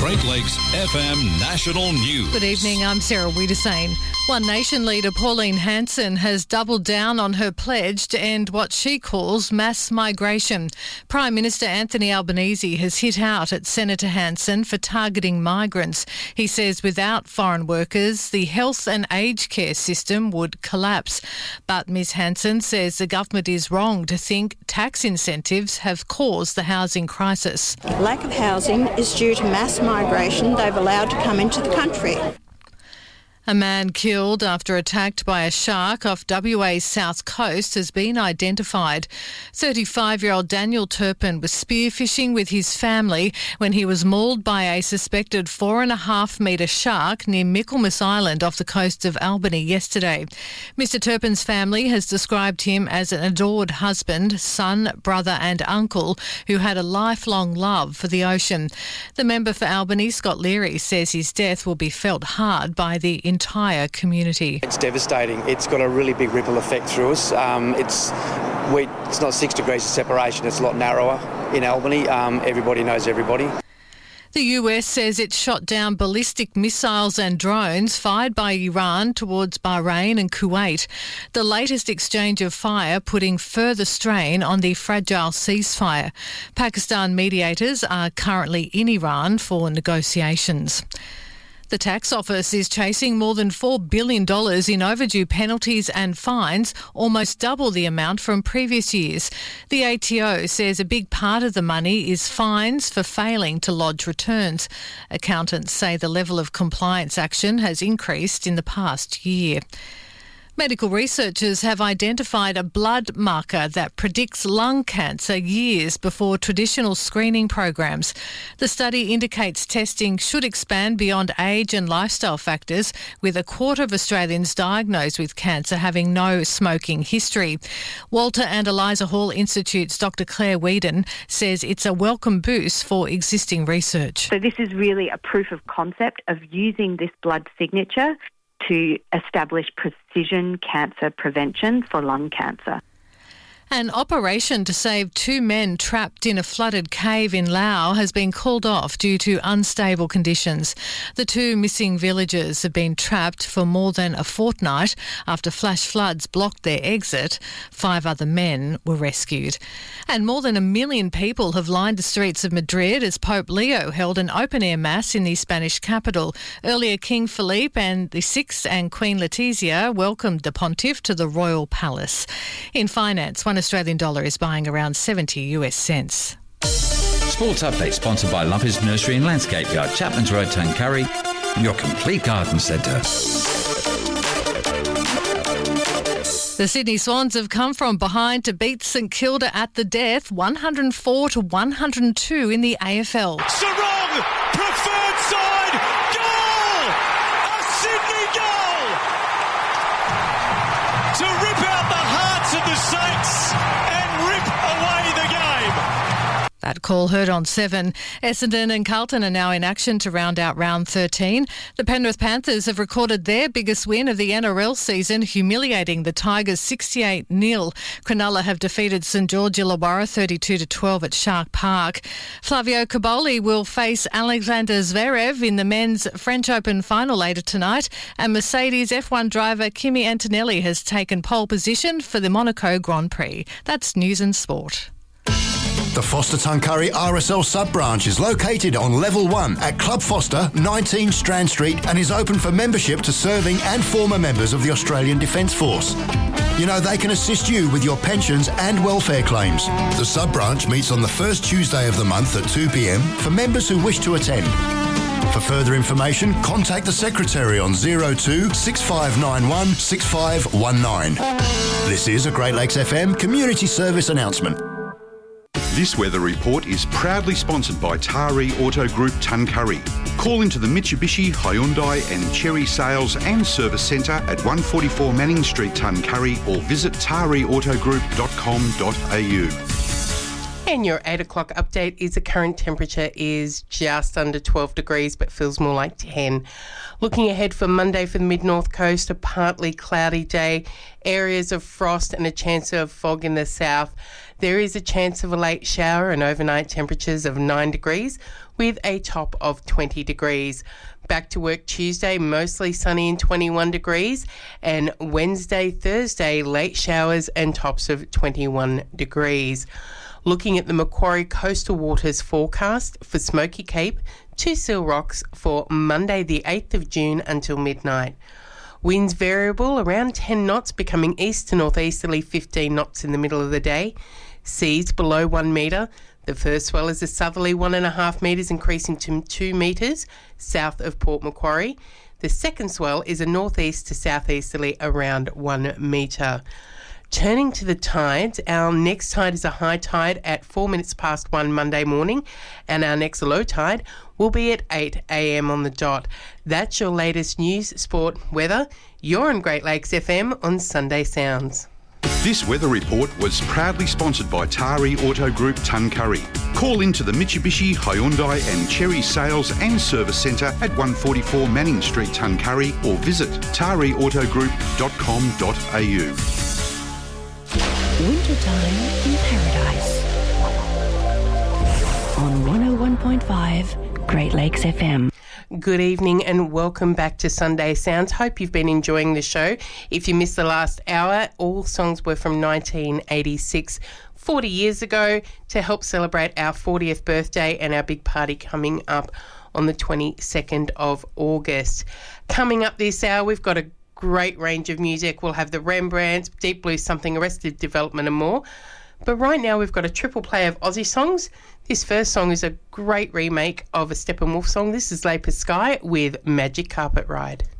Great Lakes FM National News. Good evening, I'm Sarah Wiedersane. One Nation leader Pauline Hanson has doubled down on her pledge to end what she calls mass migration. Prime Minister Anthony Albanese has hit out at Senator Hanson for targeting migrants. He says without foreign workers, the health and aged care system would collapse. But Ms Hanson says the government is wrong to think tax incentives have caused the housing crisis. Lack of housing is due to mass migration they've allowed to come into the country. A man killed after attacked by a shark off WA's south coast has been identified. 35-year-old Daniel Turpin was spearfishing with his family when he was mauled by a suspected 4.5-metre shark near Michaelmas Island off the coast of Albany yesterday. Mr Turpin's family has described him as an adored husband, son, brother and uncle who had a lifelong love for the ocean. The member for Albany, Scott Leary, says his death will be felt hard by the entire community. It's devastating. It's got a really big ripple effect through us. It's not 6 degrees of separation. It's a lot narrower in Albany. Everybody knows everybody. The US says it shot down ballistic missiles and drones fired by Iran towards Bahrain and Kuwait. The latest exchange of fire putting further strain on the fragile ceasefire. Pakistan mediators are currently in Iran for negotiations. The tax office is chasing more than $4 billion in overdue penalties and fines, almost double the amount from previous years. The ATO says a big part of the money is fines for failing to lodge returns. Accountants say the level of compliance action has increased in the past year. Medical researchers have identified a blood marker that predicts lung cancer years before traditional screening programs. The study indicates testing should expand beyond age and lifestyle factors, with a quarter of Australians diagnosed with cancer having no smoking history. Walter and Eliza Hall Institute's Dr Claire Whedon says it's a welcome boost for existing research. So this is really a proof of concept of using this blood signature to establish precision cancer prevention for lung cancer. An operation to save 2 men trapped in a flooded cave in Laos has been called off due to unstable conditions. The 2 missing villagers have been trapped for more than a fortnight after flash floods blocked their exit. 5 other men were rescued. And more than 1 million people have lined the streets of Madrid as Pope Leo held an open-air mass in the Spanish capital. Earlier, King Philippe VI and Queen Letizia welcomed the pontiff to the royal palace. In finance, $1 Australian dollar is buying around 70 US cents. Sports update sponsored by Lovers Nursery and Landscape Yard, Chapman's Road, Tuncurry, your complete garden centre. The Sydney Swans have come from behind to beat St Kilda at the death, 104-102 in the AFL. Sarong, preferred side, goal! A Sydney goal! To rip out the hearts of the Saints and rip away the game. That call heard on 7. Essendon and Carlton are now in action to round out round 13. The Penrith Panthers have recorded their biggest win of the NRL season, humiliating the Tigers 68-0. Cronulla have defeated St George Illawarra 32-12 at Shark Park. Flavio Caboli will face Alexander Zverev in the men's French Open final later tonight, and Mercedes F1 driver Kimi Antonelli has taken pole position for the Monaco Grand Prix. That's News and Sport. The Foster Tuncurry RSL sub-branch is located on Level 1 at Club Foster, 19 Strand Street, and is open for membership to serving and former members of the Australian Defence Force. You know, they can assist you with your pensions and welfare claims. The sub-branch meets on the first Tuesday of the month at 2 p.m. for members who wish to attend. For further information, contact the Secretary on 02 6591 6519. This is a Great Lakes FM Community Service announcement. This weather report is proudly sponsored by Taree Auto Group Tuncurry. Call into the Mitsubishi, Hyundai and Chery Sales and Service Centre at 144 Manning Street, Tuncurry, or visit tareautogroup.com.au. And your 8 o'clock update is the current temperature is just under 12 degrees but feels more like 10. Looking ahead for Monday for the mid-north coast, a partly cloudy day, areas of frost and a chance of fog in the south. There is a chance of a late shower and overnight temperatures of 9 degrees with a top of 20 degrees. Back to work Tuesday, mostly sunny and 21 degrees, and Wednesday, Thursday, late showers and tops of 21 degrees. Looking at the Macquarie Coastal Waters forecast for Smoky Cape to Seal Rocks for Monday the 8th of June until midnight. Winds variable around 10 knots, becoming east to northeasterly 15 knots in the middle of the day. Seas below 1 metre. The first swell is a southerly 1.5 metres, increasing to 2 metres south of Port Macquarie. The second swell is a northeast to southeasterly around 1 metre. Turning to the tides, our next tide is a high tide at 4 minutes past 1 Monday morning, and our next low tide will be at 8 a.m. on the dot. That's your latest news, sport, weather. You're on Great Lakes FM on Sunday Sounds. This weather report was proudly sponsored by Tari Auto Group Tuncurry. Call into the Mitsubishi, Hyundai and Cherry Sales and Service Centre at 144 Manning Street, Tuncurry, or visit tariautogroup.com.au. Wintertime in Paradise on 101.5 Great Lakes FM. Good evening and welcome back to Sunday Sounds. Hope you've been enjoying the show. If you missed the last hour, all songs were from 1986, 40 years ago, to help celebrate our 40th birthday and our big party coming up on the 22nd of August. Coming up this hour, we've got a great range of music. We'll have the Rembrandts, Deep Blue Something, Arrested Development and more. But right now we've got a triple play of Aussie songs. This first song is a great remake of a Steppenwolf song. This is Leper Sky with Magic Carpet Ride.